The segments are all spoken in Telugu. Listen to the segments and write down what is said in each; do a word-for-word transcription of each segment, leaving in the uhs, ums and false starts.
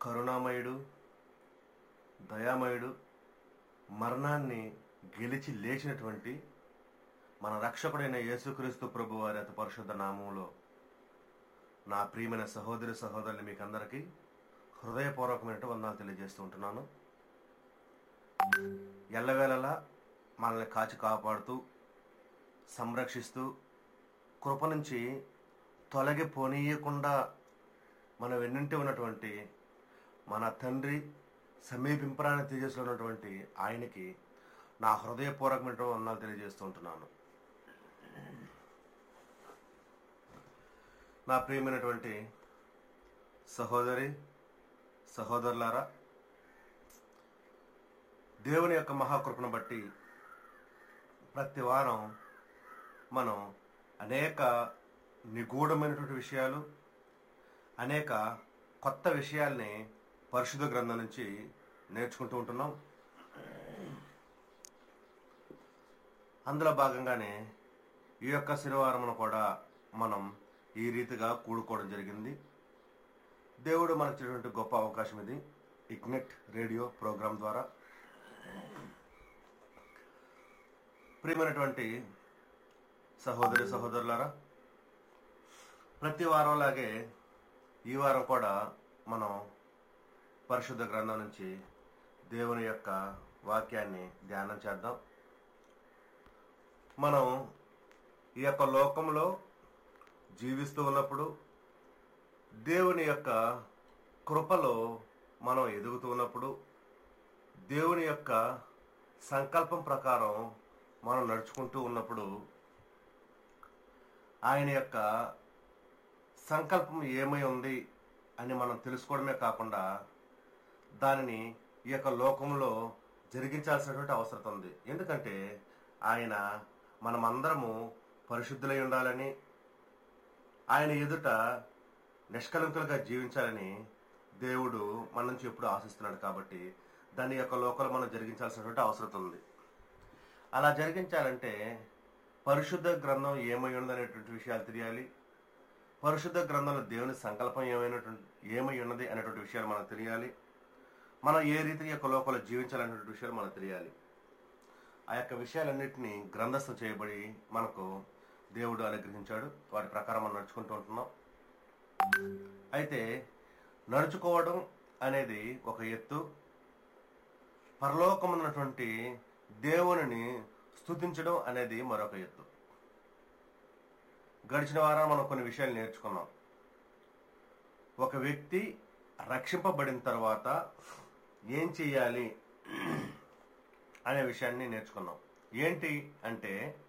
కరుణామయుడు, దయామయుడు, మరణాన్ని గెలిచి లేచినటువంటి మన రక్షకుడైన యేసుక్రీస్తు ప్రభు వారి అతి పరిశుద్ధ నామములో నా ప్రియమైన సహోదరి సహోదరులు మీకు అందరికీ హృదయపూర్వకమైన వందనాలు తెలియజేస్తూ ఉంటున్నాను. ఎల్లవేళలా మనల్ని కాచి కాపాడుతూ సంరక్షిస్తూ కృప నుంచి తొలగిపోనీయకుండా మన వెన్నంటి ఉన్నటువంటి మన తండ్రి సమీపింపరాని తేజస్సులో ఉన్నటువంటి ఆయనకి నా హృదయపూర్వకమైన వందనాలు తెలియజేస్తూ ఉంటున్నాను. నా ప్రియమైనటువంటి సహోదరి సహోదరులారా, దేవుని యొక్క మహాకృపను బట్టి ప్రతి వారం మనం అనేక నిగూఢమైనటువంటి విషయాలు, అనేక కొత్త విషయాల్ని పరిశుద్ధ గ్రంథం నుంచి నేర్చుకుంటూ ఉంటున్నాం. అందులో భాగంగానే ఈ యొక్క శనివారమును కూడా మనం ఈ రీతిగా కూడుకోవడం జరిగింది. దేవుడు మనకు ఇచ్చినటువంటి గొప్ప అవకాశం ఇది, ఇగ్నెట్ రేడియో ప్రోగ్రాం ద్వారా. ప్రియమైనటువంటి సహోదరి సహోదరులారా, ప్రతి వారంలాగే ఈ వారం కూడా మనం పరిశుద్ధ గ్రంథం నుంచి దేవుని యొక్క వాక్యాన్ని ధ్యానం చేద్దాం. మనం ఈ యొక్క లోకంలో జీవిస్తూ ఉన్నప్పుడు దేవుని యొక్క కృపలో మనం ఎదుగుతూ ఉన్నప్పుడు దేవుని యొక్క సంకల్పం ప్రకారం మనం నడుచుకుంటూ ఉన్నప్పుడు ఆయన యొక్క సంకల్పం ఏమై ఉంది అని మనం తెలుసుకోవడమే కాకుండా దానిని ఈ యొక్క లోకంలో జరిగించాల్సినటువంటి అవసరం ఉంది. ఎందుకంటే ఆయన మనమందరము పరిశుద్ధులై ఉండాలని, ఆయన ఎదుట నిష్కలంకులుగా జీవించాలని దేవుడు మన నుంచి ఎప్పుడు ఆశిస్తున్నాడు. కాబట్టి దాని యొక్క లోకంలో మనం జరిగించాల్సినటువంటి అవసరం ఉంది. అలా జరిగించాలంటే పరిశుద్ధ గ్రంథం ఏమై ఉన్నదనేటువంటి విషయాలు తెలియాలి. పరిశుద్ధ గ్రంథంలో దేవుని సంకల్పం ఏమైనటువంటి ఏమై ఉన్నది అనేటువంటి విషయాలు మనకు తెలియాలి. మనం ఏ రీతి యొక్క లోకంలో జీవించాలనేటువంటి విషయాలు మనకు తెలియాలి. ఆ యొక్క విషయాలన్నింటినీ గ్రంథస్థం చేయబడి మనకు దేవుడు అనుగ్రహించాడు. వాటి ప్రకారం మనం నడుచుకుంటూ ఉంటున్నాం. అయితే నడుచుకోవడం అనేది ఒక ఎత్తు, పరలోకమున్నటువంటి దేవునిని స్తుతించడం అనేది మరొక ఎత్తు. గడిచిన వారం మనం కొన్ని విషయాలు నేర్చుకున్నాం. ఒక వ్యక్తి రక్షింపబడిన తర్వాత ఏం చెయ్యాలి అనే విషయాన్ని నేర్చుకున్నాం. ఏంటి అంటే,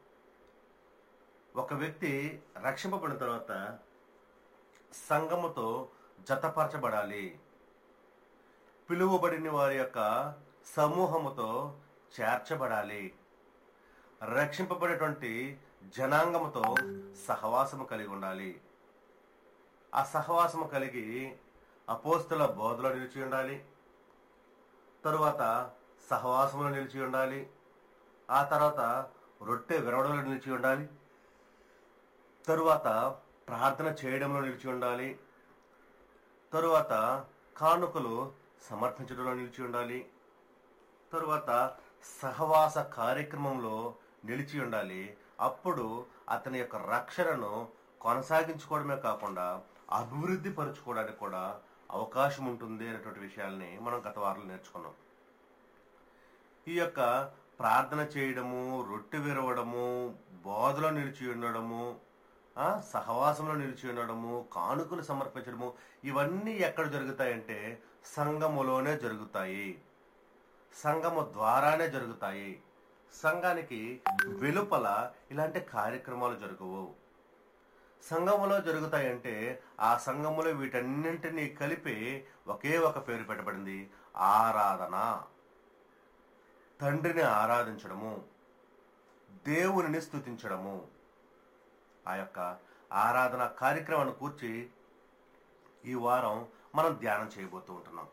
ఒక వ్యక్తి రక్షింపబడిన తర్వాత సంఘముతో జతపరచబడాలి, పిలువబడిన వారి యొక్క సమూహముతో చేర్చబడాలి, రక్షింపబడేటువంటి జనాంగముతో సహవాసము కలిగి ఉండాలి. ఆ సహవాసము కలిగి అపోస్తుల బోధలో నిలిచి ఉండాలి, తరువాత సహవాసంలో నిలిచి ఉండాలి, ఆ తర్వాత రొట్టె విరవడంలో నిలిచి ఉండాలి, తరువాత ప్రార్థన చేయడంలో నిలిచి ఉండాలి, తరువాత కానుకలు సమర్పించడంలో నిలిచి ఉండాలి, తరువాత సహవాస కార్యక్రమంలో నిలిచి ఉండాలి. అప్పుడు అతని యొక్క రక్షణను కొనసాగించుకోవడమే కాకుండా అభివృద్ధి పరుచుకోవడానికి కూడా అవకాశం ఉంటుంది అనేటువంటి విషయాల్ని మనం గత వారంలో నేర్చుకున్నాం. ఈ యొక్క ప్రార్థన చేయడము, రొట్టె విరవడము, బోధలో నిలిచి ఉండడము, సహవాసంలో నిలిచి ఉండడము, కానుకలు సమర్పించడము, ఇవన్నీ ఎక్కడ జరుగుతాయంటే సంఘములోనే జరుగుతాయి, సంఘము ద్వారానే జరుగుతాయి. సంఘానికి వెలుపల ఇలాంటి కార్యక్రమాలు జరగవు. సంఘములో జరుగుతాయంటే ఆ సంఘములో వీటన్నింటినీ కలిపి ఒకే ఒక పేరు పెట్టబడింది, ఆరాధన. తండ్రిని ఆరాధించడము, దేవునిని స్తుతించడము. ఆ యొక్క ఆరాధన కార్యక్రమాన్ని కూర్చి ఈ వారం మనం ధ్యానం చేయబోతూ ఉంటున్నాం.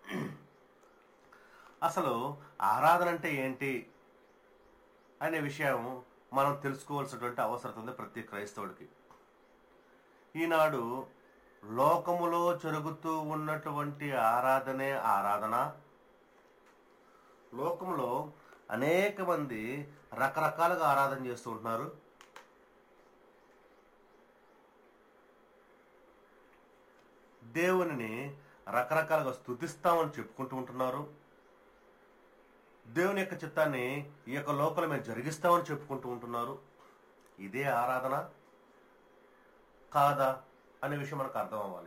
అసలు ఆరాధన అంటే ఏంటి అనే విషయం మనం తెలుసుకోవాల్సినటువంటి అవసరం ఉంది ప్రతి క్రైస్తవుడికి. ఈనాడు లోకములో జరుగుతూ ఉన్నటువంటి ఆరాధనే ఆరాధన. లోకంలో అనేక మంది రకరకాలుగా ఆరాధన చేస్తూ ఉంటున్నారు. దేవునిని రకరకాలుగా స్తుతిస్తామని చెప్పుకుంటూ ఉంటున్నారు. దేవుని యొక్క చిత్తాన్ని ఈ యొక్క లోకంలో మేము జరిగిస్తామని చెప్పుకుంటూ ఉంటున్నారు. ఇదే ఆరాధన కాదా అనే విషయం మనకు అర్థం అవ్వాలి.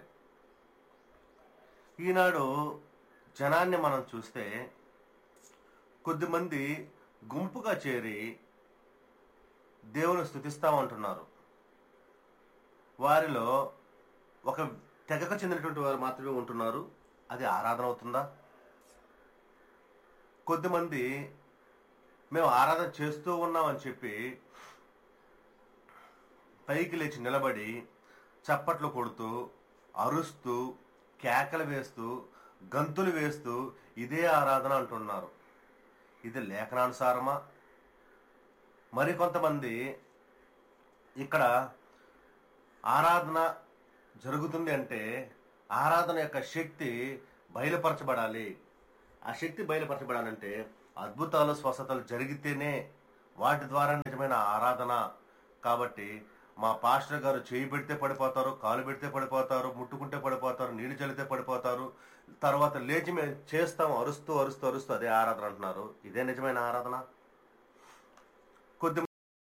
ఈనాడు జనాన్ని మనం చూస్తే కొద్దిమంది గుంపుగా చేరి దేవుని స్తుతిస్తామంటున్నారు. వారిలో ఒక తెగకు చెందినటువంటి వారు మాత్రమే ఉంటున్నారు. అది ఆరాధన అవుతుందా? కొద్దిమంది మేము ఆరాధన చేస్తూ ఉన్నామని చెప్పి పైకి లేచి నిలబడి చప్పట్లు కొడుతూ అరుస్తూ కేకలు వేస్తూ గంతులు వేస్తూ ఇదే ఆరాధన అంటున్నారు. ఇది లేఖనానుసారమా? మరికొంతమంది ఇక్కడ ఆరాధన జరుగుతుంది అంటే ఆరాధన యొక్క శక్తి బయలుపరచబడాలి. ఆ శక్తి బయలుపరచబడాలంటే అద్భుతాలు స్వస్థతలు జరిగితేనే వాటి ద్వారా నిజమైన ఆరాధన. కాబట్టి మా పాస్టర్ గారు చేయి పెడితే పడిపోతారు, కాలు పెడితే పడిపోతారు, ముట్టుకుంటే పడిపోతారు, నీళ్లు చల్లితే పడిపోతారు, తర్వాత లేచి మేము చేస్తాం అరుస్తూ అరుస్తూ అరుస్తూ అదే ఆరాధన అంటున్నారు. ఇదే నిజమైన ఆరాధన? కొద్ది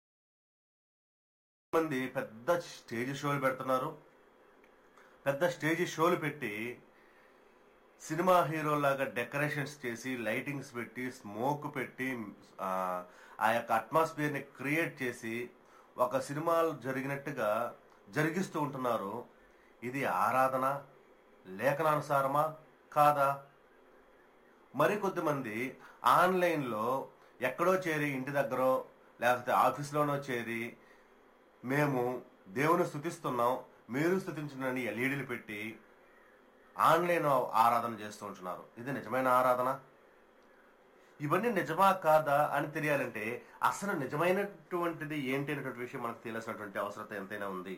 మంది పెద్ద స్టేజ్ షోలు పెడుతున్నారు. పెద్ద స్టేజ్ షోలు పెట్టి సినిమా హీరోలాగా డెకరేషన్స్ చేసి లైటింగ్స్ పెట్టి స్మోక్ పెట్టి ఆ యొక్క అట్మాస్ఫియర్ని క్రియేట్ చేసి ఒక సినిమాలు జరిగినట్టుగా జరిగిస్తూ ఉంటున్నారు. ఇది ఆరాధన లేఖనానుసారమా కాదా? మరికొద్ది మంది ఆన్లైన్లో ఎక్కడో చేరి ఇంటి దగ్గరో లేకపోతే ఆఫీస్లోనో చేరి మేము దేవుని స్తుతిస్తున్నాం మీరు స్తుతించండి ఎల్ఈడీలు పెట్టి ఆన్లైన్ ఆరాధన చేస్తూ ఉంటున్నారు. ఇది నిజమైన ఆరాధన? ఇవన్నీ నిజమా కాదా అని తెలియాలంటే అసలు నిజమైనటువంటిది ఏంటి అనేటువంటి విషయం మనకు తెలియాల్సినటువంటి అవసరం ఎంతైనా ఉంది.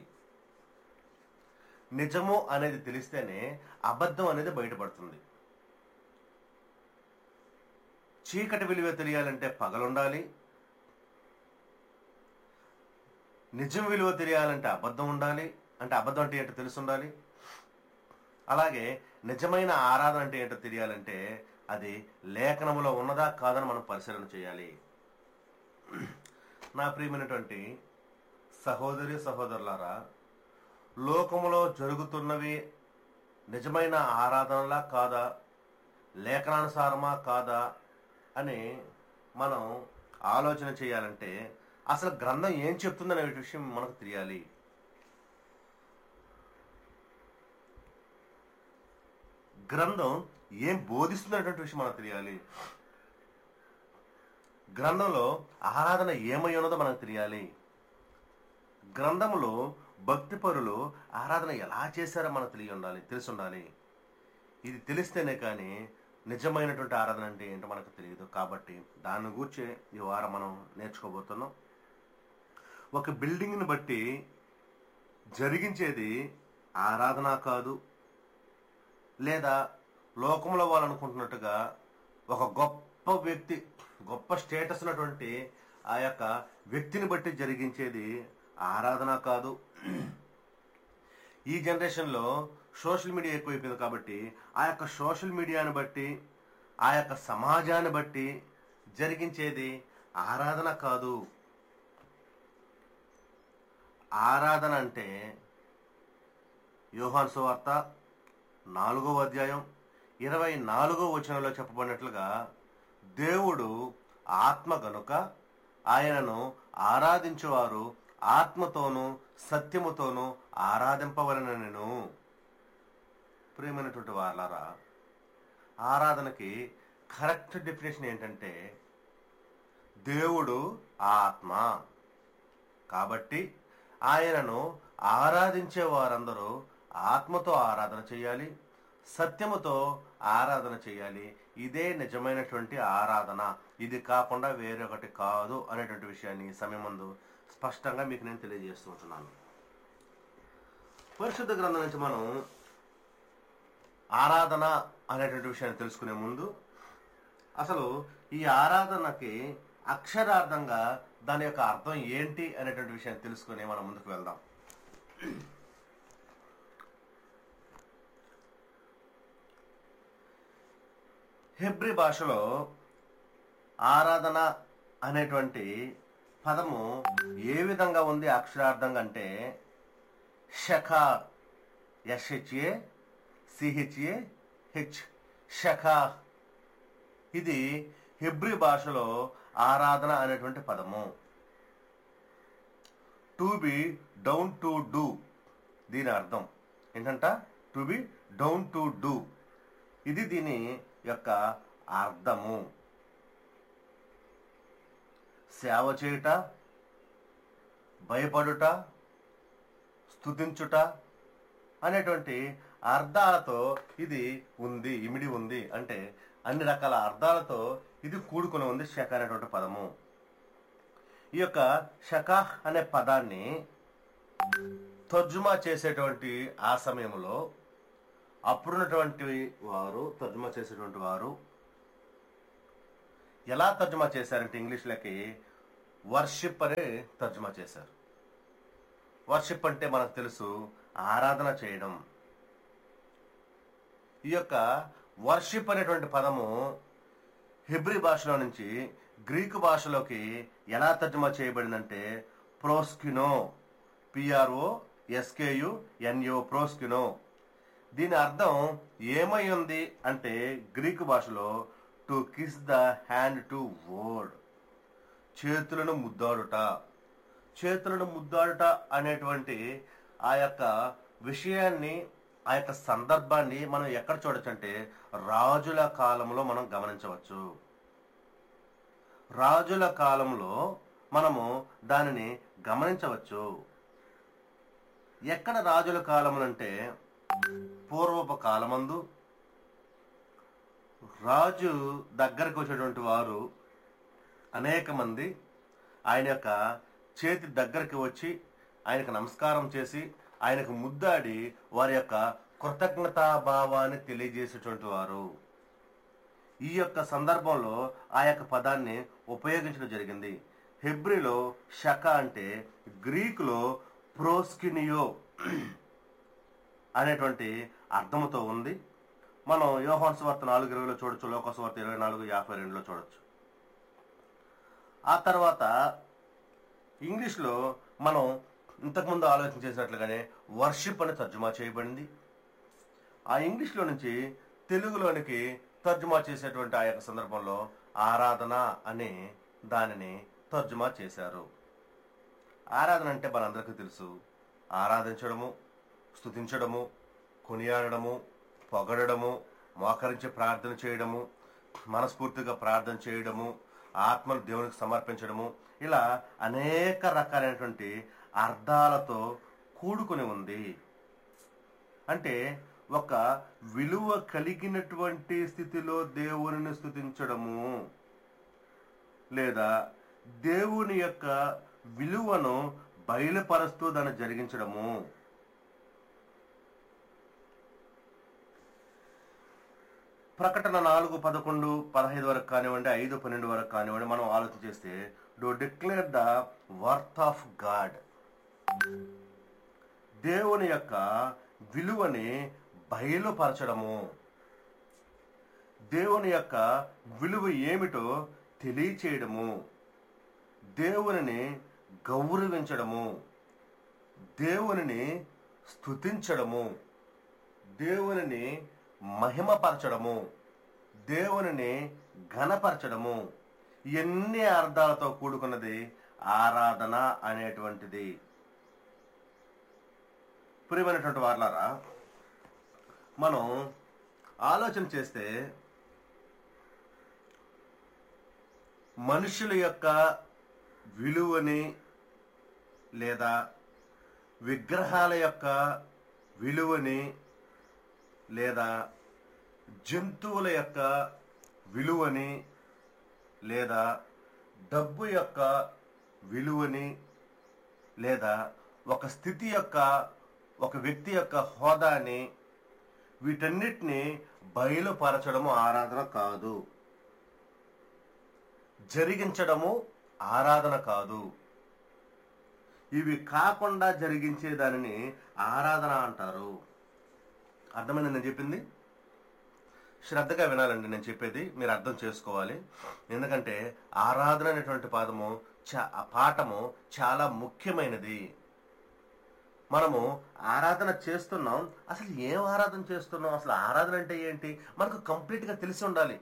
నిజము అనేది తెలిస్తేనే అబద్ధం అనేది బయటపడుతుంది. చీకటి విలువ తెలియాలంటే పగలుండాలి, నిజం విలువ తెలియాలంటే అబద్ధం ఉండాలి. అంటే అబద్ధం అంటే ఏంటో తెలిసి ఉండాలి. అలాగే నిజమైన ఆరాధన అంటే ఏంటో తెలియాలంటే అది లేఖనములో ఉన్నదా కాదని మనం పరిశీలన చేయాలి. నా ప్రియమైనటువంటి సహోదరి సహోదరులారా, లోకములో జరుగుతున్నవి నిజమైన ఆరాధనలా కాదా, లేఖనానుసారమా కాదా అని మనం ఆలోచన చేయాలంటే అసలు గ్రంథం ఏం చెప్తుందనే విషయం మనకు తెలియాలి. గ్రంథం ఏం బోధిస్తున్నటువంటి విషయం మనకు తెలియాలి. గ్రంథంలో ఆరాధన ఏమై ఉన్నదో మనకు తెలియాలి. గ్రంథంలో భక్తిపరులు ఆరాధన ఎలా చేశారో మనకు తెలియ ఉండాలి తెలిసి ఉండాలి. ఇది తెలిస్తేనే కానీ నిజమైనటువంటి ఆరాధన అంటే ఏంటో మనకు తెలియదు. కాబట్టి దాన్ని గురించి ఈ వారం మనం నేర్చుకోబోతున్నాం. ఒక బిల్డింగ్ని బట్టి జరిగించేది ఆరాధన కాదు, లేదా లోకంలో వాళ్ళు అనుకుంటున్నట్టుగా ఒక గొప్ప వ్యక్తి గొప్ప స్టేటస్ ఉన్నటువంటి ఆ యొక్క వ్యక్తిని బట్టి జరిగించేది ఆరాధన కాదు. ఈ జనరేషన్లో సోషల్ మీడియా ఎక్కువైపోయింది కాబట్టి ఆ యొక్క సోషల్ మీడియాని బట్టి ఆ యొక్క సమాజాన్ని బట్టి జరిగించేది ఆరాధన కాదు. ఆరాధన అంటే యోహాను సువార్త నాలుగో అధ్యాయం ఇరవై నాలుగో వచనంలో చెప్పబడినట్లుగా దేవుడు ఆత్మ గనుక ఆయనను ఆరాధించువారు ఆత్మతోనూ సత్యముతోనూ ఆరాధింపవలెనెను. ప్రియమైనటువంటి వాళ్ళారా, ఆరాధనకి కరెక్ట్ డెఫినేషన్ ఏంటంటే దేవుడు ఆత్మ. కాబట్టి ఆయనను ఆరాధించే వారందరూ ఆత్మతో ఆరాధన చేయాలి, సత్యముతో ఆరాధన చేయాలి. ఇదే నిజమైనటువంటి ఆరాధన. ఇది కాకుండా వేరొకటి కాదు అనేటువంటి విషయాన్ని ఈ సమయం ముందు స్పష్టంగా మీకు నేను తెలియజేస్తుంటున్నాను. పరిశుద్ధ గ్రంథం నుంచి మనం ఆరాధన అనేటువంటి విషయాన్ని తెలుసుకునే ముందు అసలు ఈ ఆరాధనకి అక్షరార్థంగా దాని యొక్క అర్థం ఏంటి అనేటువంటి విషయాన్ని తెలుసుకుని మనం ముందుకు వెళ్దాం. హెబ్రీ భాషలో ఆరాధన అనేటువంటి పదము ఏ విధంగా ఉంది అక్షరార్థంగా అంటే షఖా, ఎస్హెచ్ఏ సిహెచ్ఏ హెచ్, షఖా. ఇది హెబ్రీ భాషలో ఆరాధన అనేటువంటి పదము. To be down to do, దీని అర్థం ఏంటంట to be down to do, ఇది దీని యొక్క అర్థము. సేవ చేయుట, భయపడుట, స్తుతించుట అనేటువంటి అర్థాలతో ఇది ఉంది, ఇమిడి ఉంది. అంటే అన్ని రకాల అర్థాలతో ఇది కూడుకుని ఉంది షక అనేటువంటి పదము. ఈ యొక్క షక అనే పదాన్ని తర్జుమా చేసేటువంటి ఆ సమయంలో అప్పుడున్నటువంటి వారు తర్జుమా చేసేటువంటి వారు ఎలా తర్జుమా చేశారంటే ఇంగ్లీష్లోకి వర్షిప్ అనే తర్జుమా చేశారు. వర్షిప్ అంటే మనకు తెలుసు ఆరాధన చేయడం. ఈ యొక్క వర్షిప్ అనేటువంటి పదము హెబ్రీ భాషలో నుంచి గ్రీకు భాషలోకి ఎలా తర్జుమా చేయబడిందంటే ప్రోస్కినో, పిఆర్ఓ ఎస్కేయు ఎన్యో, ప్రోస్కినో. దీని అర్థం ఏమై ఉంది అంటే గ్రీకు భాషలో to kiss the hand to word, చేతులను ముద్దాడుట. చేతులను ముద్దాడుట అనేటువంటి ఆ యొక్క విషయాన్ని, ఆ యొక్క సందర్భాన్ని మనం ఎక్కడ చూడొచ్చు అంటే రాజుల కాలంలో మనం గమనించవచ్చు. రాజుల కాలంలో మనము దానిని గమనించవచ్చు. ఎక్కడ రాజుల కాలములు అంటే పూర్వపు కాలమందు రాజు దగ్గరకు వచ్చేటువంటి వారు అనేక మంది ఆయన యొక్క చేతి దగ్గరికి వచ్చి ఆయనకు నమస్కారం చేసి ఆయనకు ముద్దాడి వారి యొక్క కృతజ్ఞతాభావాన్ని తెలియజేసేటువంటి వారు. ఈ యొక్క సందర్భంలో ఆ యొక్క పదాన్ని ఉపయోగించడం జరిగింది. హెబ్రీలో షక అంటే గ్రీకులో ప్రోస్కినియో అనేటువంటి అర్థంతో ఉంది. మనం యోహాను సువార్త నాలుగు ఇరవైలో చూడొచ్చు, లోక సువార్త ఇరవై నాలుగు యాభై రెండులో చూడొచ్చు. ఆ తర్వాత ఇంగ్లీష్లో మనం ఇంతకుముందు ఆలోచన చేసినట్లుగానే వర్షిప్ అని తర్జుమా చేయబడింది. ఆ ఇంగ్లీష్లో నుంచి తెలుగులోనికి తర్జుమా చేసేటువంటి ఆ యొక్క సందర్భంలో ఆరాధన అనే దానిని తర్జుమా చేశారు. ఆరాధన అంటే మనందరికీ తెలుసు, ఆరాధించడము, స్తుతించడము, కొనియాడము, పొగడము, మోకరించి ప్రార్థన చేయడము, మనస్ఫూర్తిగా ప్రార్థన చేయడము, ఆత్మను దేవునికి సమర్పించడము, ఇలా అనేక రకాలైనటువంటి అర్థాలతో కూడుకుని ఉంది. అంటే ఒక విలువ కలిగినటువంటి స్థితిలో దేవునిని స్తుతించడము, లేదా దేవుని యొక్క విలువను బయలుపరుస్తూ దాన్ని జరిగించడము. ప్రకటన నాలుగు పదకొండు పదహైదు వరకు కానివ్వండి, ఐదు పన్నెండు వరకు కానివ్వండి, మనం ఆలోచన చేస్తే do declare the worth of God, దేవుని యొక్క విలువని బయలుపరచడము, దేవుని యొక్క విలువ ఏమిటో తెలియచేయడము, దేవునిని గౌరవించడము, దేవునిని స్తుతించడము, దేవునిని మహిమపరచడము, దేవునిని ఘనపరచడము, ఎన్ని అర్థాలతో కూడుకున్నది ఆరాధన అనేటువంటిది. ప్రియమైనటువంటి వారలారా, మనం ఆలోచన చేస్తే మనుషుల యొక్క విలువని లేదా విగ్రహాల యొక్క విలువని లేదా జంతువుల యొక్క విలువని లేదా డబ్బు యొక్క విలువని లేదా ఒక స్థితి యొక్క ఒక వ్యక్తి యొక్క హోదాని వీటన్నిటిని బయలుపరచడము ఆరాధన కాదు. జరిగించడము ఆరాధన కాదు. ఇవి కాకుండా జరిగించే దానిని ఆరాధన అంటారు. అర్థమైంది నేను చెప్పింది? శ్రద్ధగా వినాలండి నేను చెప్పేది, మీరు అర్థం చేసుకోవాలి. ఎందుకంటే ఆరాధన అనేటువంటి పదము చా పాఠము చాలా ముఖ్యమైనది. మనము ఆరాధన చేస్తున్నాం, అసలు ఏం ఆరాధన చేస్తున్నాం, అసలు ఆరాధన అంటే ఏంటి మనకు కంప్లీట్గా తెలిసి ఉండాలి.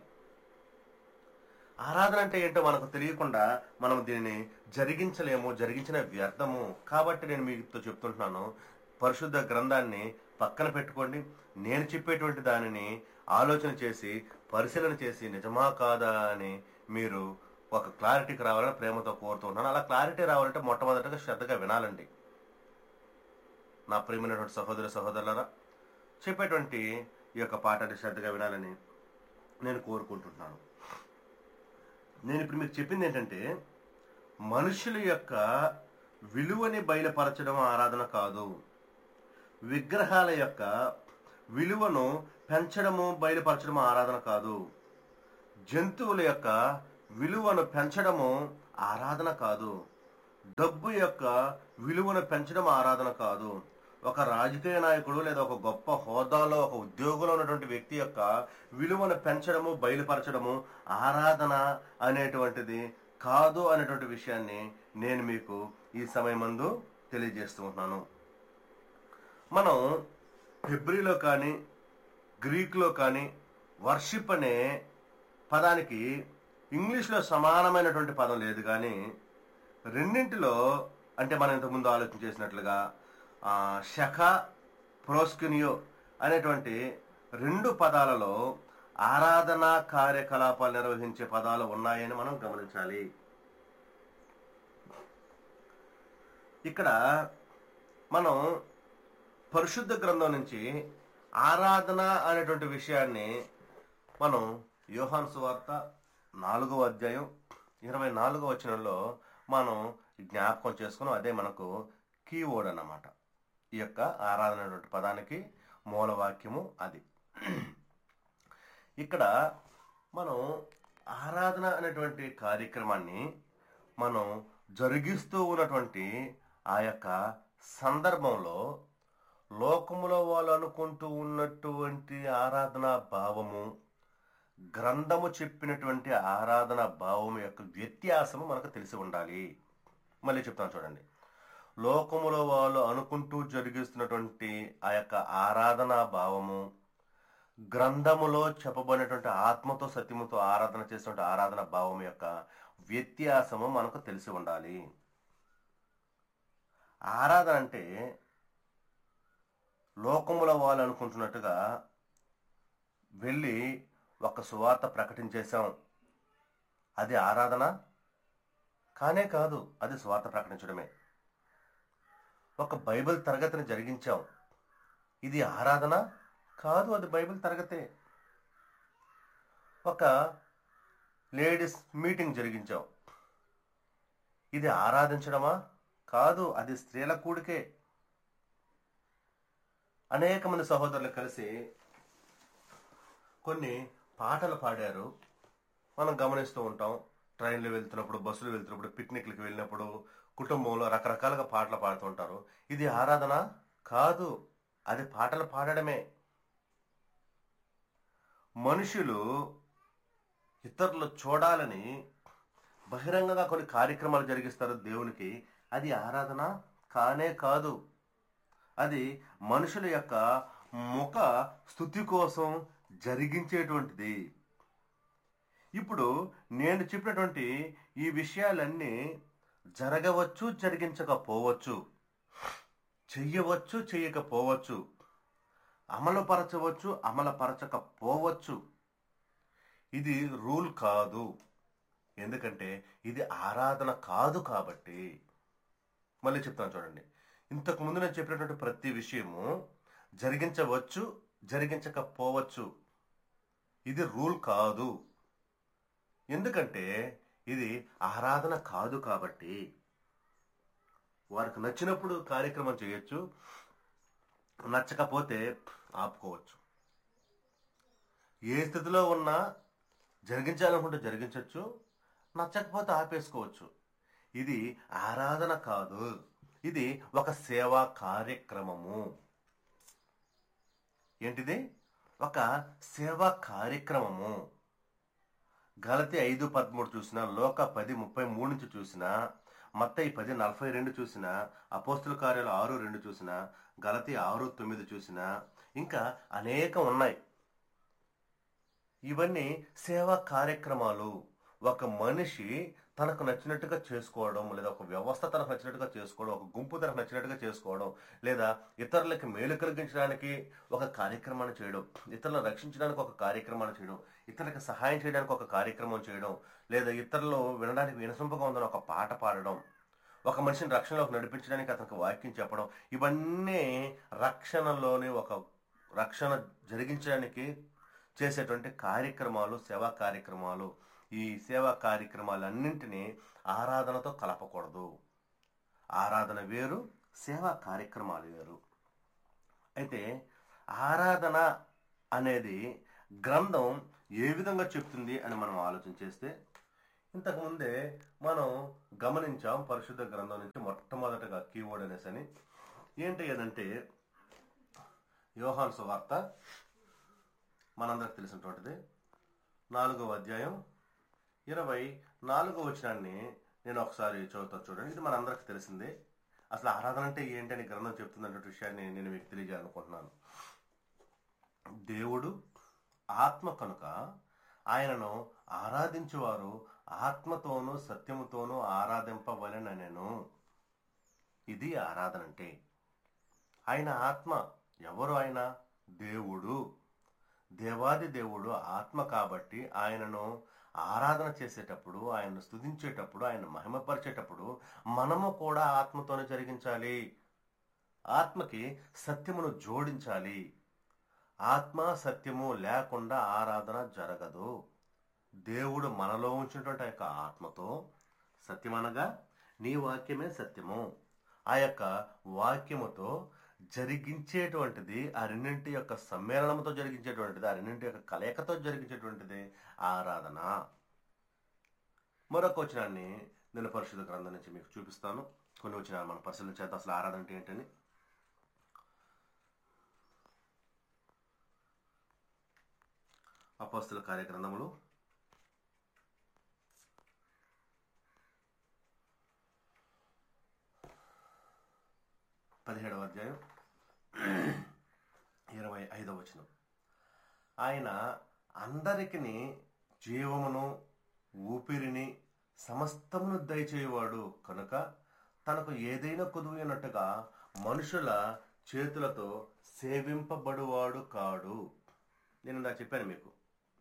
ఆరాధన అంటే ఏంటో మనకు తెలియకుండా మనం దీనిని జరిగించలేము, జరిగించిన వ్యర్థము. కాబట్టి నేను మీతో చెప్తుంటున్నాను, పరిశుద్ధ గ్రంథాన్ని పక్కన పెట్టుకోండి. నేను చెప్పేటువంటి దానిని ఆలోచన చేసి పరిశీలన చేసి నిజమా కాదా అని మీరు ఒక క్లారిటీకి రావాలని ప్రేమతో కోరుతుంటున్నాను. అలా క్లారిటీ రావాలంటే మొట్టమొదటిగా శ్రద్ధగా వినాలండి. నా ప్రియమైనటువంటి సహోదర సహోదరులారా, చెప్పేటువంటి ఈ యొక్క పాఠాన్ని శ్రద్ధగా వినాలని నేను కోరుకుంటున్నాను. నేను ఇప్పుడు మీకు చెప్పింది ఏంటంటే, మనుషుల యొక్క విలువని బయలుపరచడం ఆరాధన కాదు. విగ్రహాల యొక్క విలువను పెంచడము బయలుపరచడం ఆరాధన కాదు. జంతువుల యొక్క విలువను పెంచడము ఆరాధన కాదు. డబ్బు యొక్క విలువను పెంచడం ఆరాధన కాదు. ఒక రాజకీయ నాయకుడు లేదా ఒక గొప్ప హోదాలో ఒక ఉద్యోగంలో ఉన్నటువంటి వ్యక్తి యొక్క విలువను పెంచడము బయలుపరచడము ఆరాధన అనేటువంటిది కాదు అనేటువంటి విషయాన్ని నేను మీకు ఈ సమయమందు తెలియజేస్తూ ఉంటున్నాను. మనం హెబ్రీలో కానీ గ్రీక్లో కానీ వర్షిప్ అనే పదానికి ఇంగ్లీష్లో సమానమైనటువంటి పదం లేదు. కానీ రెండింటిలో అంటే మనం ఇంతకుముందు ఆలోచన చేసినట్లుగా శఖ ప్రోస్కినియో అనేటువంటి రెండు పదాలలో ఆరాధనా కార్యకలాపాలు నిర్వహించే పదాలు ఉన్నాయని మనం గమనించాలి. ఇక్కడ మనం పరిశుద్ధ గ్రంథం నుంచి ఆరాధన అనేటువంటి విషయాన్ని మనం యోహాను సువార్త నాలుగవ అధ్యాయం ఇరవై నాలుగవ వచనంలో మనం జ్ఞాపకం చేసుకున్నాం. అదే మనకు కీవర్డ్ అన్నమాట. ఈ యొక్క ఆరాధన అనేటువంటి పదానికి మూలవాక్యము అది. ఇక్కడ మనం ఆరాధన అనేటువంటి కార్యక్రమాన్ని మనం జరిగిస్తూ ఉన్నటువంటి ఆ యొక్క సందర్భంలో లోకములో వాళ్ళు అనుకుంటూ ఉన్నటువంటి ఆరాధనా భావము, గ్రంథము చెప్పినటువంటి ఆరాధనా భావం యొక్క వ్యత్యాసము మనకు తెలిసి ఉండాలి. మళ్ళీ చెప్తాను చూడండి. లోకములో వాళ్ళు అనుకుంటూ జరిగిస్తున్నటువంటి ఆ యొక్క ఆరాధనా భావము, గ్రంథములో చెప్పబడినటువంటి ఆత్మతో సత్యముతో ఆరాధన చేసినటువంటి ఆరాధన భావం యొక్క వ్యత్యాసము మనకు తెలిసి ఉండాలి. ఆరాధన అంటే లోకములో వాళ్ళు అనుకుంటున్నట్టుగా వెళ్ళి ఒక సువార్త ప్రకటించేశాం, అది ఆరాధన కానే కాదు. అది సువార్త ప్రకటించడమే. ఒక బైబిల్ తరగతిని జరిగించాం, ఇది ఆరాధన కాదు. అది బైబిల్ తరగతే. ఒక లేడీస్ మీటింగ్ జరిగించాం, ఇది ఆరాధించడమా కాదు. అది స్త్రీల కూడికే. అనేక మంది సహోదరులు కలిసి కొన్ని పాటలు పాడారు. మనం గమనిస్తూ ఉంటాం. ట్రైన్లు వెళ్తున్నప్పుడు, బస్సులు వెళ్తున్నప్పుడు, పిక్నిక్లకు వెళ్ళినప్పుడు కుటుంబంలో రకరకాలుగా పాటలు పాడుతూ ఉంటారు. ఇది ఆరాధన కాదు. అది పాటలు పాడడమే. మనుషులు ఇతరులు చూడాలని బహిరంగంగా కొన్ని కార్యక్రమాలు జరిగిస్తారు దేవునికి. అది ఆరాధన కానే కాదు. అది మనుషుల యొక్క ముఖ స్తుతి కోసం జరిగించేటువంటిది. ఇప్పుడు నేను చెప్పినటువంటి ఈ విషయాలన్నీ జరగవచ్చు, జరిగించకపోవచ్చు, చెయ్యవచ్చు, చెయ్యకపోవచ్చు, అమలుపరచవచ్చు, అమలుపరచకపోవచ్చు. ఇది రూల్ కాదు. ఎందుకంటే ఇది ఆరాధన కాదు కాబట్టి. మళ్ళీ చెప్తాను చూడండి. ఇంతకు ముందు నేను చెప్పినటువంటి ప్రతి విషయము జరిగించవచ్చు, జరిగించకపోవచ్చు. ఇది రూల్ కాదు. ఎందుకంటే ఇది ఆరాధన కాదు కాబట్టి. వారికి నచ్చినప్పుడు కార్యక్రమం చేయొచ్చు, నచ్చకపోతే ఆపుకోవచ్చు. ఏ స్థితిలో ఉన్నా జరిగించాలనుకుంటే జరిగించవచ్చు, నచ్చకపోతే ఆపేసుకోవచ్చు. ఇది ఆరాధన కాదు, ఇది ఒక సేవా కార్యక్రమము. ఏంటిది? ఒక సేవా కార్యక్రమము. గలతీ ఐదు పదమూడు చూసినా, లోక పది ముప్పై మూడు నుంచి చూసినా, మత్తయి పది నలభై రెండు చూసినా, అపోస్తుల కార్యాలు ఆరు రెండు చూసినా, గలతీ ఆరు తొమ్మిది చూసినా, ఇంకా అనేకం ఉన్నాయి. ఇవన్నీ సేవా కార్యక్రమాలు. ఒక మనిషి తనకు నచ్చినట్టుగా చేసుకోవడం, లేదా ఒక వ్యవస్థ తనకు నచ్చినట్టుగా చేసుకోవడం, ఒక గుంపు తనకు నచ్చినట్టుగా చేసుకోవడం, లేదా ఇతరులకి మేలు కలిగించడానికి ఒక కార్యక్రమాన్ని చేయడం, ఇతరులను రక్షించడానికి ఒక కార్యక్రమాన్ని చేయడం, ఇతరులకు సహాయం చేయడానికి ఒక కార్యక్రమం చేయడం, లేదా ఇతరులు వినడానికి వినసొంపుగా ఉందని ఒక పాట పాడడం, ఒక మనిషిని రక్షణలోకి నడిపించడానికి అతనికి వాక్యం చెప్పడం, ఇవన్నీ రక్షణలోని ఒక రక్షణ జరిగించడానికి చేసేటువంటి కార్యక్రమాలు, సేవా కార్యక్రమాలు. ఈ సేవా కార్యక్రమాలన్నింటినీ ఆరాధనతో కలపకూడదు. ఆరాధన వేరు, సేవా కార్యక్రమాలు వేరు. అయితే ఆరాధన అనేది గ్రంథం ఏ విధంగా చెప్తుంది అని మనం ఆలోచన చేస్తే, ఇంతకుముందే మనం గమనించాం పరిశుద్ధ గ్రంథం నుంచి మొట్టమొదటగా కీవర్డ్ అనేసి అని. ఏంటి అదంటే యోహాను సువార్త, మనందరికి తెలిసినటువంటిది, నాలుగవ అధ్యాయం ఇరవై నాలుగో వచనాన్ని నేను ఒకసారి చదువుతాను చూడండి. ఇది మనందరికి తెలిసిందే. అసలు ఆరాధన అంటే ఏంటి అని గ్రంథం చెప్తున్నటువంటి విషయాన్ని నేను మీకు తెలియజేయాలనుకుంటున్నాను. దేవుడు ఆత్మ కనుక ఆయనను ఆరాధించువారు ఆత్మతోనూ సత్యముతోనూ ఆరాధింపవలెననెను. ఇది ఆరాధన అంటే. ఆయన ఆత్మ. ఎవరు ఆయన? దేవుడు. దేవాది దేవుడు ఆత్మ కాబట్టి ఆయనను ఆరాధన చేసేటప్పుడు, ఆయనను స్తుతించేటప్పుడు, ఆయన మహిమపరిచేటప్పుడు మనము కూడా ఆత్మతోనే జరిగించాలి. ఆత్మకి సత్యమును జోడించాలి. ఆత్మ సత్యము లేకుండా ఆరాధన జరగదు. దేవుడు మనలో ఉంచినటువంటి ఆ యొక్క ఆత్మతో, సత్యమనగా నీ వాక్యమే సత్యము, ఆ యొక్క వాక్యముతో జరిగించేటువంటిది, ఆ రెండింటి యొక్క సమ్మేళనంతో జరిగించేటువంటిది, ఆ రెండింటి యొక్క కలయికతో జరిగించేటువంటిది ఆరాధన. మరొక వచనాన్ని నేను పరిశుద్ధ గ్రంథం నుంచి మీకు చూపిస్తాను. కొన్ని వచనాలు మనం పరిశీలన చేద్దాం అసలు ఆరాధన అంటే ఏంటని. అపోస్తుల కార్యగ్రంథములు పదిహేడవ అధ్యాయం ఇరవై ఐదవ వచనం. ఆయన అందరికి జీవమును ఊపిరిని సమస్తమును దయచేయవాడు కనుక తనకు ఏదైనా కుదువైనట్టుగా మనుషుల చేతులతో సేవింపబడువాడు కాడు. నేను నాకు చెప్పాను మీకు,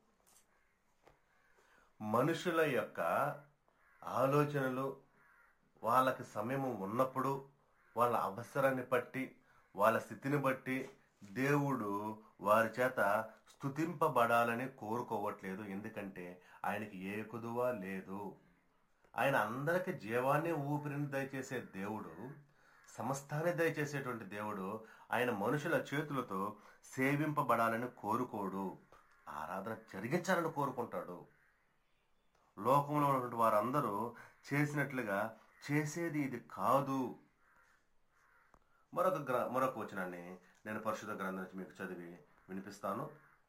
మనుషుల యొక్క ఆలోచనలు వాళ్ళకి సమయం ఉన్నప్పుడు, వాళ్ళ అవసరాన్ని బట్టి, వాళ్ళ స్థితిని బట్టి దేవుడు వారి చేత స్తుతింపబడాలని కోరుకోవట్లేదు. ఎందుకంటే ఆయనకి ఏ కుదువ లేదు. ఆయన అందరికి జీవాన్ని ఊపిరిని దయచేసే దేవుడు, సమస్తాన్ని దయచేసేటువంటి దేవుడు. ఆయన మనుషుల చేతులతో సేవింపబడాలని కోరుకోడు, ఆరాధన జరిగించాలని కోరుకుంటాడు. లోకంలో ఉన్నటువంటి వారందరూ చేసినట్లుగా చేసేది ఇది కాదు. మరొక గ్ర మరొక వచనాన్ని నేను పరిశుద్ధ గ్రంథం నుంచి మీకు చదివి వినిపిస్తాను.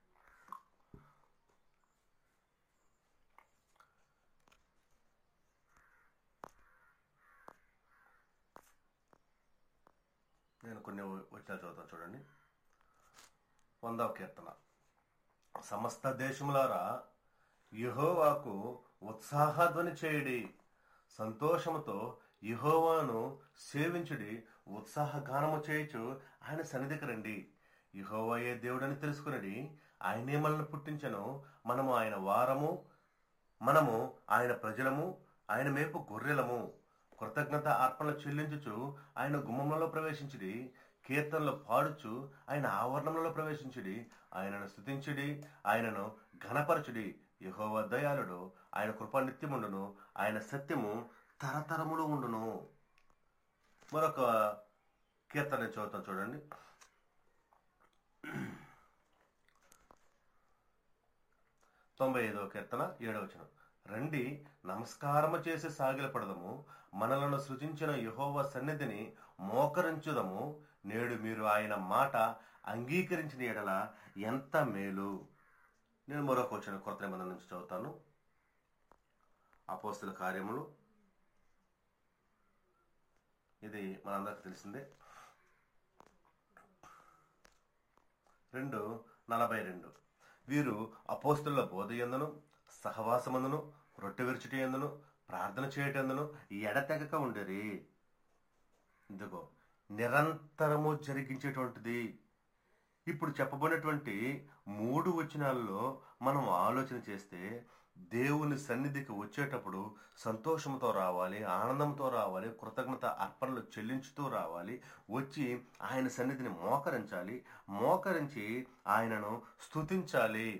నేను కొన్ని వచనాలు చదువుతాను చూడండి. వందవ కీర్తన. సమస్త దేశములారా యెహోవాకు ఉత్సాహధ్వని చేయుడి, సంతోషముతో యెహోవాను సేవించుడి, ఉత్సాహగానము చేయుచు ఆయన సన్నిధికి రండి. యెహోవాయే దేవుడని తెలుసుకునడి, ఆయనే మనల్ని పుట్టించెను, మనము ఆయన వారము, మనము ఆయన ప్రజలము, ఆయన మేపు గొర్రెలము. కృతజ్ఞత అర్పణలు చెల్లించుచు ఆయన గుమ్మములలో ప్రవేశించుడి, కీర్తనలు పాడుచు ఆయన ఆవరణములలో ప్రవేశించుడి, ఆయనను స్తుతించుడి, ఆయనను ఘనపరచుడి. యెహోవా దయాళుడు, ఆయన కృప నిత్యముండును, ఆయన సత్యము తరతరములు ఉండును. మరొక కీర్తన చదువుతాం చూడండి. తొంభై ఐదవ కీర్తన ఏడవ వచనం. రండి, నమస్కారము చేసి సాగిలపడదము, మనలను సృజించిన యెహోవా సన్నిధిని మోకరించుదము. నేడు మీరు ఆయన మాట అంగీకరించిన ఎడల ఎంత మేలు. నేను మరొక వచ్చిన కొత్త నిబంధన నుంచి చదువుతాను. అపోస్తల కార్యములు, ఇది మనందరికి తెలిసిందే, రెండు నలభై రెండు. వీరు అపోస్తలుల బోధ యందును సహవాసమందును రొట్టె విరుచుట యందును ప్రార్థన చేయటందును ఎడతెగక ఉండేరి. ఇదిగో నిరంతరము జరిగించేటువంటిది. ఇప్పుడు చెప్పబడినటువంటి మూడు వచనాల్లో మనం ఆలోచన చేస్తే, దేవుని సన్నిధికి వచ్చేటప్పుడు సంతోషంతో రావాలి, ఆనందంతో రావాలి, కృతజ్ఞత అర్పణలు చెల్లించుతూ రావాలి. వచ్చి ఆయన సన్నిధిని మోకరించాలి, మోకరించి ఆయనను స్తుతించాలి.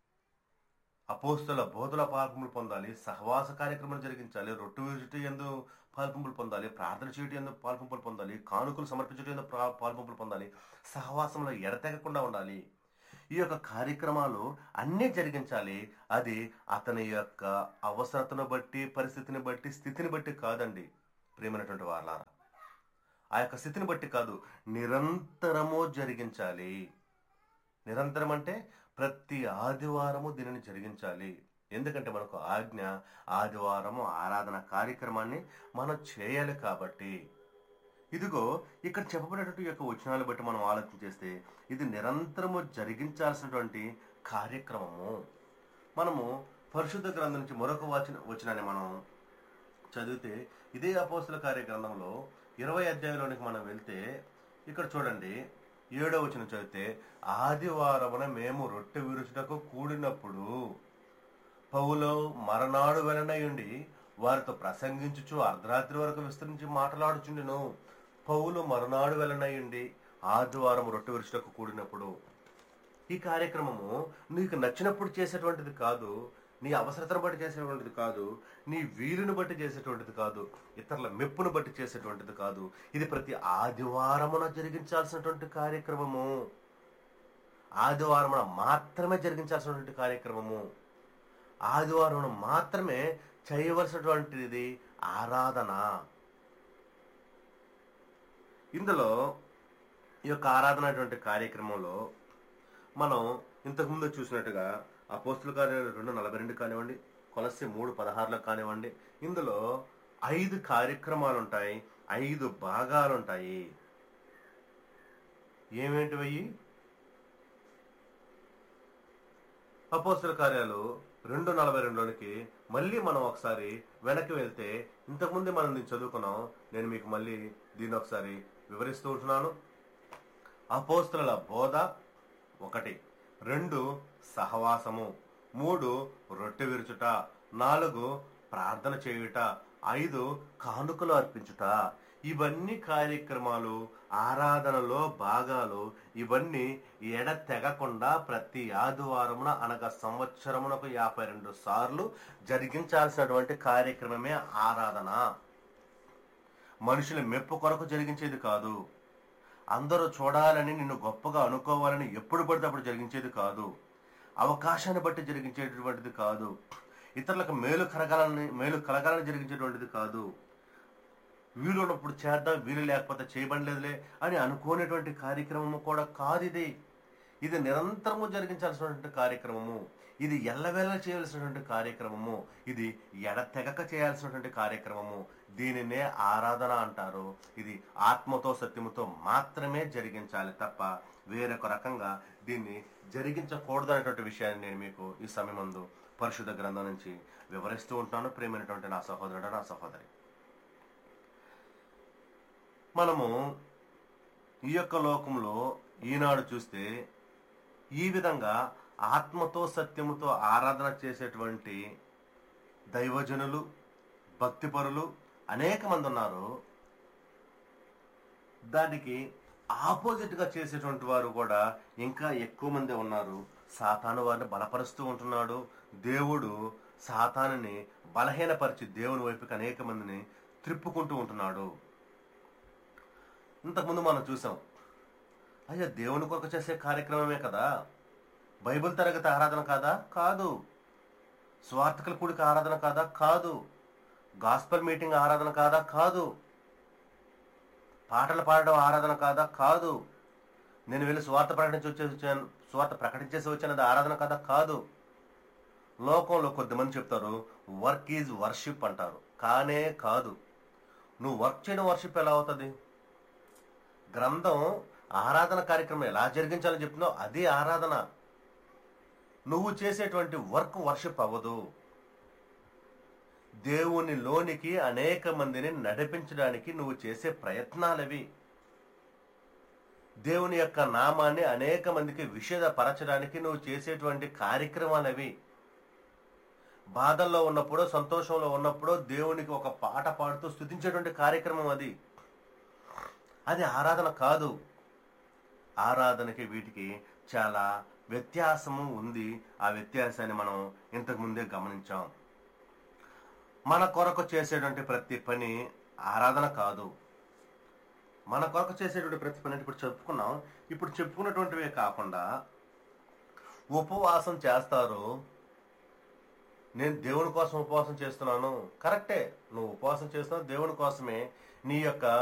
అపోస్తల బోధల పాల్పొంపులు పొందాలి, సహవాస కార్యక్రమాలు జరిగించాలి, రొట్టె విరుచుట యందు పాల్పొంపులు పొందాలి, ప్రార్థన చేయటం యందు పాల్పొంపులు పొందాలి, కానుకలు సమర్పించడం యందు పాల్పొంపులు పొందాలి, సహవాసంలో ఎడతెగకుండా ఉండాలి. ఈ యొక్క కార్యక్రమాలు అన్నీ జరిగించాలి. అది అతని యొక్క అవసరతను బట్టి, పరిస్థితిని బట్టి, స్థితిని బట్టి కాదండి ప్రియమైనటువంటి వాళ్ళారా. ఆ యొక్క స్థితిని బట్టి కాదు, నిరంతరము జరిగించాలి. నిరంతరం అంటే ప్రతి ఆదివారము దీనిని జరిగించాలి. ఎందుకంటే మనకు ఆజ్ఞ ఆదివారము ఆరాధన కార్యక్రమాన్ని మనం చేయాలి కాబట్టి. ఇదిగో ఇక్కడ చెప్పబడినటువంటి యొక్క వచనాలు బట్టి మనం ఆలోచన చేస్తే, ఇది నిరంతరము జరిగించాల్సినటువంటి కార్యక్రమము. మనము పరిశుద్ధ గ్రంథం నుంచి మరొక వచన వచనాన్ని మనం చదివితే, ఇదే అపోస్తల కార్య గ్రంథంలో ఇరవై అధ్యాయంలోనికి మనం వెళ్తే, ఇక్కడ చూడండి ఏడో వచనం చదివితే, ఆదివారమున మేము రొట్టె విరుచుటకు కూడినప్పుడు పౌలు మరనాడు వెలనయుండి వారితో ప్రసంగించుచు అర్ధరాత్రి వరకు విస్తరించి మాట్లాడుచుండెను. పౌలు మరనాడు వెలనయుండి ఆదివారం రొట్టె విరుచుటకు కూడినప్పుడు. ఈ కార్యక్రమము నీకు నచ్చినప్పుడు చేసేటువంటిది కాదు, నీ అవసరతను బట్టి చేసేటువంటిది కాదు, నీ వీలుని బట్టి చేసేటువంటిది కాదు, ఇతరుల మెప్పును బట్టి చేసేటువంటిది కాదు. ఇది ప్రతి ఆదివారమున జరిగించాల్సినటువంటి కార్యక్రమము. ఆదివారమున మాత్రమే జరిగించాల్సినటువంటి కార్యక్రమము. ఆదివారం మాత్రమే చేయవలసినటువంటిది ఆరాధన. ఇందులో ఈ యొక్క ఆరాధన అటువంటి కార్యక్రమంలో మనం ఇంతకుముందు చూసినట్టుగా అపోస్తలుల కార్యాలు రెండు నలభై రెండు కానివ్వండి, కొలస్సీ మూడు పదహారులో కానివ్వండి, ఇందులో ఐదు కార్యక్రమాలు ఉంటాయి, ఐదు భాగాలు ఉంటాయి. ఏమేంటివి? అపోస్తలుల కార్యాలు రెండు నలభై రెండులోనికి మళ్ళీ మనం ఒకసారి వెనక్కి వెళ్తే, ఇంతకుముందే మనం దీన్ని చదువుకున్నాం, నేను మీకు మళ్ళీ దీన్ని ఒకసారి వివరిస్తూ ఉంటున్నాను. అపోస్తలుల బోధ ఒకటి, రెండు సహవాసము, మూడు రొట్టె విరుచుట, నాలుగు ప్రార్థన చేయుట, ఐదు కానుకలు అర్పించుట. ఇవన్నీ కార్యక్రమాలు, ఆరాధనలో భాగాలు. ఇవన్నీ ఎడతెగకుండా ప్రతి ఆదివారమున అనగా సంవత్సరమునకు యాభై రెండు సార్లు జరిగించాల్సినటువంటి కార్యక్రమమే ఆరాధన. మనుషుల మెప్పు కొరకు జరిగించేది కాదు, అందరూ చూడాలని నిన్ను గొప్పగా అనుకోవాలని ఎప్పుడు పడితే అప్పుడు జరిగించేది కాదు, అవకాశాన్ని బట్టి జరిగించేటటువంటిది కాదు, ఇతరులకు మేలు కలగాలని మేలు కలగాలని జరిగించేటువంటిది కాదు, వీలు ఉన్నప్పుడు చేద్దాం, వీలు లేకపోతే చేయబడలేదులే అని అనుకునేటువంటి కార్యక్రమము కూడా కాదు. ఇది ఇది నిరంతరము జరిగించాల్సినటువంటి కార్యక్రమము. ఇది ఎల్లవేళ చేయాల్సినటువంటి కార్యక్రమము. ఇది ఎడతెగక చేయాల్సినటువంటి కార్యక్రమము. దీనినే ఆరాధన అంటారు. ఇది ఆత్మతో సత్యముతో మాత్రమే జరిగించాలి తప్ప వేరొక రకంగా దీన్ని జరిగించకూడదు అనేటువంటి విషయాన్ని నేను మీకు ఈ సమయమందు పరిశుద్ధ గ్రంథం నుంచి వివరిస్తూ ఉంటాను. ప్రియమైనటువంటి నా సహోదరుడు, నా సహోదరి, మనము ఈ యొక్క లోకంలో ఈనాడు చూస్తే ఈ విధంగా ఆత్మతో సత్యముతో ఆరాధన చేసేటువంటి దైవజనులు, భక్తిపరులు అనేక మంది ఉన్నారు. దానికి ఆపోజిట్గా చేసేటువంటి వారు కూడా ఇంకా ఎక్కువ మంది ఉన్నారు. సాతాను వారిని బలపరుస్తూ ఉంటున్నాడు. దేవుడు సాతానుని బలహీనపరిచి దేవుని వైపుకి అనేక మందిని త్రిప్పుకుంటూ ఉంటున్నాడు. ఇంతకుముందు మనం చూసాం, అయ్యా దేవుని కొరకు చేసే కార్యక్రమమే కదా. బైబిల్ తరగతి ఆరాధన కాదా? కాదు. స్వార్థకుల కూడిక ఆరాధన కాదా? కాదు. గాస్పల్ మీటింగ్ ఆరాధన కాదా? కాదు. పాటలు పాడడం ఆరాధన కాదా? కాదు. నేను వెళ్ళి స్వార్థ ప్రకటించి వచ్చేసి వచ్చాను స్వార్థ ప్రకటించేసి వచ్చానది ఆరాధన కాదా? కాదు. లోకంలో కొద్దిమంది చెప్తారు వర్క్ ఈజ్ వర్షిప్ అంటారు. కానే కాదు. నువ్వు వర్క్ చేయడం వర్షిప్ ఎలా అవుతుంది? గ్రంథం ఆరాధన కార్యక్రమం ఎలా జరిగించాలని చెప్తున్నావు అది ఆరాధన. నువ్వు చేసేటువంటి వర్క్ వర్షిప్ అవ్వదు. దేవుని లోనికి అనేక మందిని నడిపించడానికి నువ్వు చేసే ప్రయత్నాలవి. దేవుని యొక్క నామాన్ని అనేక మందికి విషేదపరచడానికి నువ్వు చేసేటువంటి కార్యక్రమాలవి. బాధల్లో ఉన్నప్పుడు, సంతోషంలో ఉన్నప్పుడు దేవునికి ఒక పాట పాడుతూ స్తుతించేటువంటి కార్యక్రమం అది. అది ఆరాధన కాదు. ఆరాధనకి వీటికి చాలా వ్యత్యాసము ఉంది. ఆ వ్యత్యాసాన్ని మనం ఇంతకు ముందే గమనించాం. మన కొరకు చేసేటువంటి ప్రతి పని ఆరాధన కాదు. మన కొరకు చేసేటువంటి ప్రతి పని ఇప్పుడు చెప్పుకున్నాం. ఇప్పుడు చెప్పుకున్నటువంటివే కాకుండా ఉపవాసం చేస్తారు. నేను దేవుని కోసం ఉపవాసం చేస్తున్నాను. కరెక్టే, నువ్వు ఉపవాసం చేస్తున్నావు దేవుని కోసమే. నీ యొక్క